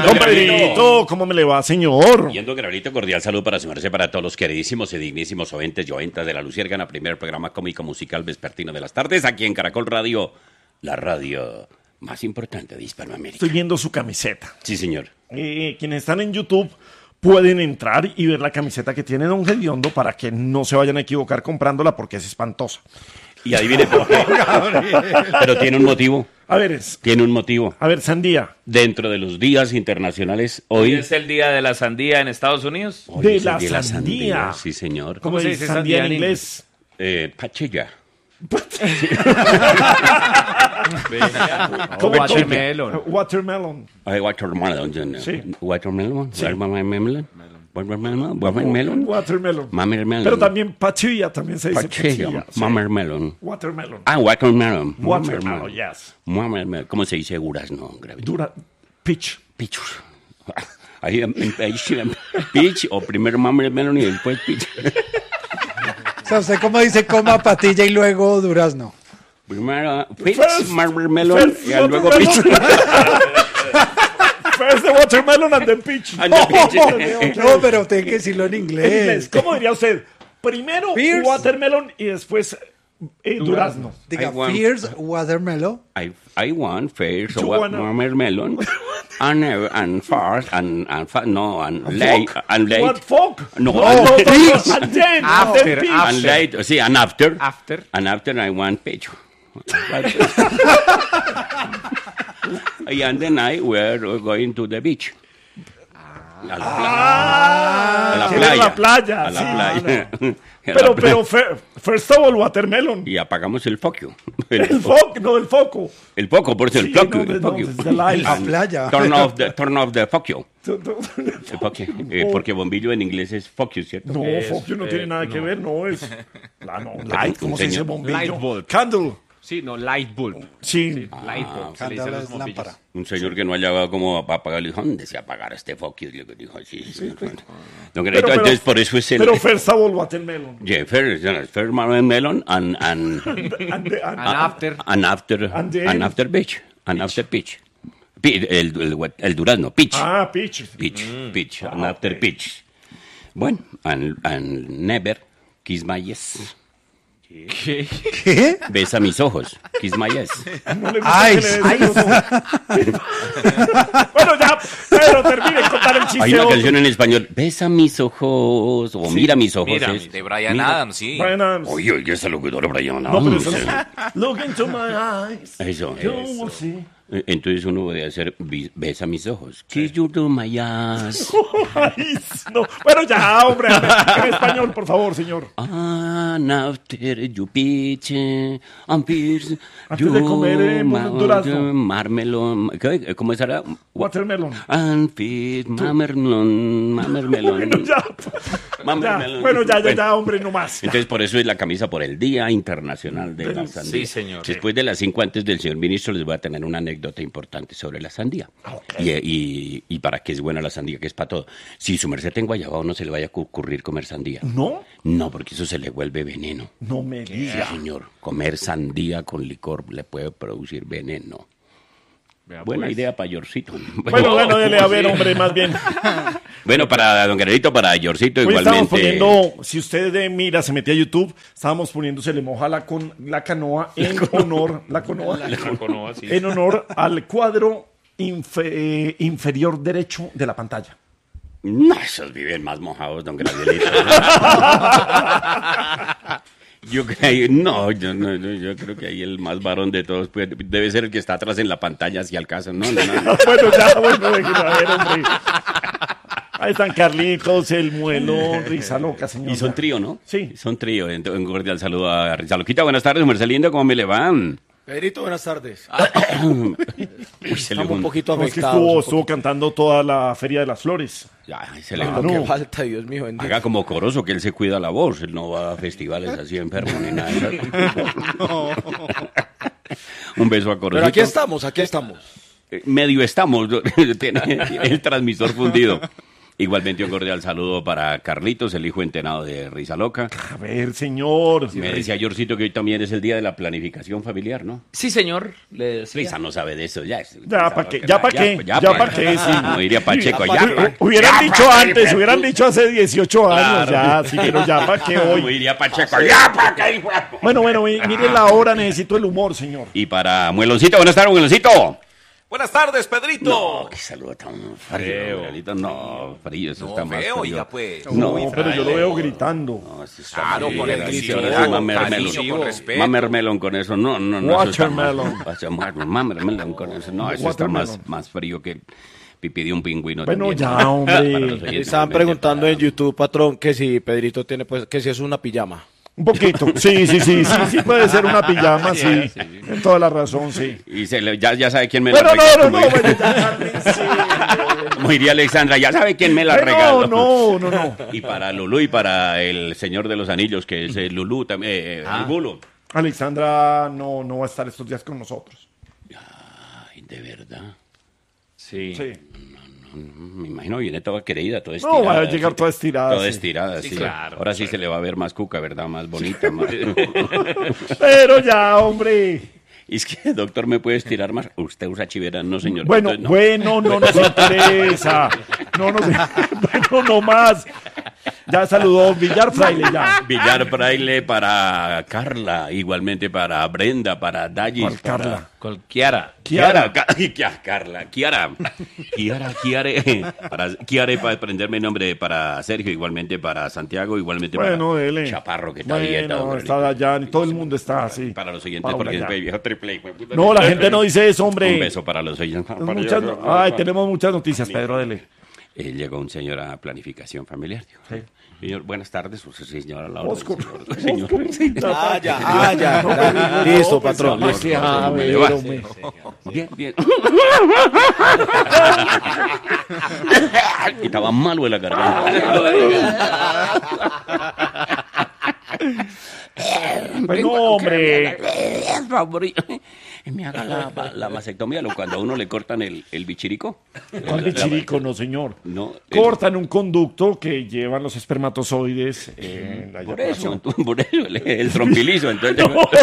Don Pedrito, ¿cómo me le va, señor? Yendo Gabrielito, cordial saludo para su merced, para todos los queridísimos y dignísimos oyentes y oyentas de La Luciérgana, primer programa cómico musical vespertino de las tardes, aquí en Caracol Radio, la radio más importante de Hispanoamérica. Estoy viendo su camiseta. Sí, señor. Quienes están en YouTube pueden entrar y ver la camiseta que tiene Don Gediondo para que no se vayan a equivocar comprándola porque es espantosa. Y adivine por qué. Pero tiene un motivo. A ver, Tiene un motivo. a ver, Sandía. Dentro de los días internacionales, ¿Hoy hoy es el día de la sandía en Estados Unidos? hoy de es el la día de sandía. Sí, señor. ¿Cómo se dice sandía en inglés? Pachilla. ¿Cómo Watermelon. Watermelon. Watermelon. Sí. Watermelon. Sí. Watermelon. Watermelon. Watermelon. Mamermelon. Pero también pachilla, también se dice Pachilla. pachilla. Sí. Mamermelon. Watermelon. Watermelon. Watermelon, yes. Mamermelon. ¿Cómo se dice durazno? Dura, peach. Pichos. Ahí peach o primero mamermelon y después peach. O sea, ¿usted cómo dice coma patilla y luego durazno? Primero peach, First- mamermelon first y luego watermelon. peach. First the watermelon and then peach. And then peach. No, pero tiene que decirlo en En inglés. inglés, ¿cómo diría usted? Primero Fierce. watermelon y después durazno. Diga, I want- fierce watermelon. I want first You wanna- watermelon and first and late Fuck. and late. What fuck? No, no, and- no, and then After, peach. and late. See, and after. After. And after I want peach. And then we're going to the beach. A la quiere la playa, A la sí. playa. Pero first of all, watermelon. Y apagamos el foco. El foco, no el foco. El foco, por eso el Sí, foco. no, El no, foco. es the light. La playa. Turn off the foco. El foco. Porque bombillo en inglés es focus, ¿cierto? No, foco no tiene nada que ver, no es. Light, ¿cómo se dice Señor. bombillo? Light bulb. Candle. Sí, no, light bulb. Sí. Light bulb. Se le dice a Candela los es bombillos. lámpara. Un señor que no hallaba cómo apagar, le dijo, ¿dónde se apagará este foco? Y le dijo, sí. No, que Pero- entonces por eso es el... Pero first of all, watermelon. Yeah, first melon and After. after peach. And after peach. El durazno, peach. Ah, peach. Peach, and after peach. Bueno, and never kiss my yes. ¿Qué? ¿Qué? Besa mis ojos, kiss my yes. No le gusta Ay, que le des eso. Bueno, ya, pero termine de contar el chiste. Hay una otro. canción en español, besa mis ojos, o mira mis ojos. Mira, es- de Bryan mira. Adams, sí. Brian Adams. Oye, esa locutora Brian No, pero Adams. eso no. Look into my eyes. Eso, You eso. will see. Entonces uno puede hacer, besa mis ojos. Kiss you to my eyes. Ay, no. Bueno, ya, hombre. En español, por favor, señor. And after you peach and pierce Antes de comer, durazno. marmelon. ¿Cómo será? Watermelon. And feed mamermelon. Bueno, ya. Mamermelon. Bueno, ya, hombre, no más. Entonces, por eso es la camisa por el Día Internacional de la Sandía. Sí, señor. Después de las 5 antes del señor ministro, les voy a tener una anécdota importante sobre la sandía. Y para qué es buena la sandía, que es para todo. Si su merced en Guayabao no se le vaya a ocurrir comer sandía. ¿No? No, porque eso se le vuelve veneno. No me diga. Sí, señor. Comer sandía con licor le puede producir veneno. Buena idea para Yorcito. Bueno, dele a ver, hombre, más bien. Bueno, para don Guerrerito, para Yorcito Hoy estábamos igualmente. poniendo, si usted mira, se metía a YouTube, estábamos poniendo Se le moja la canoa en honor, en honor al cuadro inferior derecho de la pantalla. No, esos viven más mojados, don Gracielito. Yo creo que ahí el más varón de todos debe ser el que está atrás en la pantalla hacia el caso. No. Bueno, déjelo a ver, hombre. Ahí están Carlitos, el Muelón, Risa Loca, señor. Y son trío, ¿no? Sí. Son trío. Un cordial saludo a Risa Loquita. Buenas tardes, Marcelino, ¿cómo me le van? Pedrito, buenas tardes. Uy, se le Estamos un poquito No, es que afectados. estuvo cantando toda la Feria de las Flores. Ay, se le Ah, no. qué falta, Dios mío, bendito. Haga como Corozo, que él se cuida la voz. Él no va a festivales así enfermo ni nada. Un beso a Corozo. Pero aquí estamos. Medio estamos. Tiene el transmisor fundido. Igualmente un cordial saludo para Carlitos, el hijo entenado de Risa Loca. A ver, señor. Me decía Yorcito que hoy también es el día de la planificación familiar, ¿no? Sí, señor. Le decía. Risa no sabe de eso, ya. Ya, ¿para qué? ¿Ya para qué? ¿Ya para qué? Sí. No diría Pacheco, ya. Hubieran dicho antes, hubieran dicho hace 18 años, ya, sí, pero ya para qué No hoy. diría Pacheco, ya para qué. Bueno, mire la hora, necesito el humor, señor. Y para Mueloncito, buenas tardes, Mueloncito. Buenas tardes, Pedrito. No, qué saludo tan frío, Muelito. No, frío, eso está más frío. Oiga, pues. No, pero yo lo veo gritando. No, eso está Claro, frío, por el así, grito, ahora sí, mamermelon. cariño, con respeto. Mamermelon con eso, no, eso está Watermelon. mamermelon con eso, no, eso está Watermelon. más frío que el pipí de un pingüino. Bueno, también. ya, Para los hombre. oyentes, Estaban obviamente, preguntando para- en YouTube, patrón, que si Pedrito tiene, pues, que si es una pijama. Un poquito. Sí, puede ser una pijama, sí. En toda la razón, sí. Y ya sabe quién me la Pero regaló. no, bueno, ya, cálmense. Como diría Alexandra, ya sabe quién me la regaló. No. Y para Lulú y para el Señor de los Anillos, que es el Lulú también, el Bulo. Alexandra no va a estar estos días con nosotros. Ay, de verdad. Sí. Sí. Me imagino viene toda querida, toda No, estirada. va a llegar toda estirada. Toda sí. estirada, sí. claro. Ahora sí se le va a ver más cuca, ¿verdad? Más bonita, más... Pero ya, hombre. Y es que, doctor, ¿me puede estirar más? Usted usa chivera, no, señor. Bueno, Entonces, no. no nos interesa. Bueno, no más. Ya saludó Villar Fraile, ya. Villar Braille para Carla, igualmente para Brenda, para Dallis. ¿Cuál Carla? Con Kiara. Kiara, Carla, Kiara, para prenderme el nombre para Sergio, igualmente para Santiago, igualmente Bueno, para dele. Chaparro, que está a dieta. Bueno, hombre. está allá, todo el mundo está así. Para los oyentes, Paula, porque ya. es viejo triple. hijo de puta. No, la gente no dice eso, hombre. Un beso para los oyentes. Tenemos muchas noticias, Pedro, dele. Llegó un señor a planificación familiar. Dijo, Sí. Señor, buenas tardes, sí, señor, a la Oscar. orden, señor. Ya. Listo, patrón, listo. A ver, va. hombre. Bien. Y estaba malo de la garganta. Bueno, hombre. Me haga la mastectomía, cuando a uno le cortan el bichirico. ¿Cuál bichirico? No, señor. No, Cortan un conducto que llevan los espermatozoides en la por eso, el trompilizo, entonces.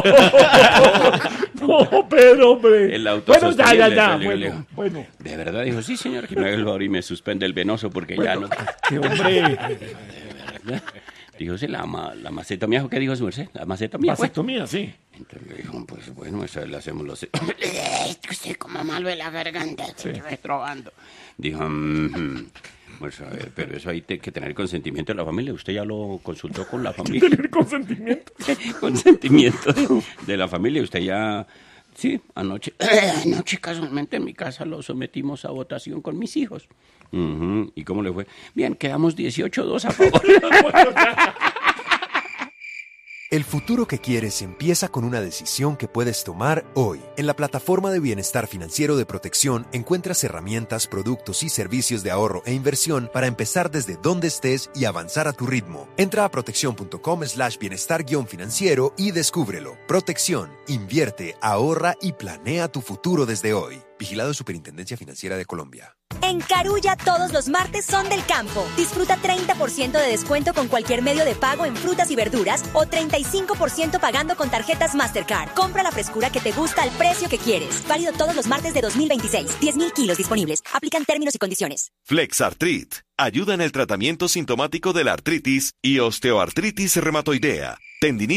No, Pedro, hombre. El Bueno, autosostenible, ya. entonces, le digo, Bueno. De verdad, dijo, sí, señor, que me haga el favor y me suspende el venoso porque ya no. Qué hombre. Dijo, sí, la mastectomía, ¿qué dijo su merced? La mastectomía. Vasectomía, sí. Entonces le dijo, pues bueno, eso le hacemos los... Usted como malo de la garganta, se te va estrobando. Dijo, pues a ver, pero eso hay que tener consentimiento de la familia. Usted ya lo consultó con la familia. Tener consentimiento. Consentimiento de la familia. Usted ya... Sí, anoche casualmente en mi casa lo sometimos a votación con mis hijos. ¿Y cómo le fue? Bien, quedamos 18-2 a favor. El futuro que quieres empieza con una decisión que puedes tomar hoy. En la plataforma de bienestar financiero de Protección encuentras herramientas, productos y servicios de ahorro e inversión para empezar desde donde estés y avanzar a tu ritmo. Entra a protección.com/bienestar-financiero y descúbrelo. Protección, invierte, ahorra y planea tu futuro desde hoy. Vigilado Superintendencia Financiera de Colombia. En Carulla todos los martes son del campo. Disfruta 30% de descuento con cualquier medio de pago en frutas y verduras o 35% pagando con tarjetas Mastercard. Compra la frescura que te gusta al precio que quieres. Válido todos los martes de 2026. 10.000 kilos disponibles. Aplican términos y condiciones. Flexartrit ayuda en el tratamiento sintomático de la artritis y osteoartritis reumatoidea, tendinitis